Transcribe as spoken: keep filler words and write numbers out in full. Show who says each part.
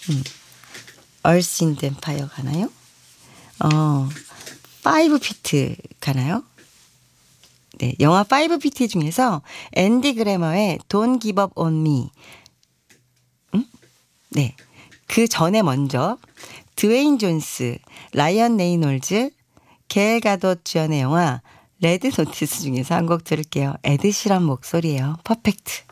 Speaker 1: 음. 얼스 인드 엠파이어 가나요? 어, 파이브 피트 가나요? 네, 영화 파이브 피트 중에서 앤디 그래머의 Don't Give Up On Me. 음? 네, 그 전에 먼저 드웨인 존스, 라이언 레이놀즈, 겔 가돗 주연의 영화 레드 노티스 중에서 한 곡 들을게요. 에드 시런 목소리예요. 퍼펙트.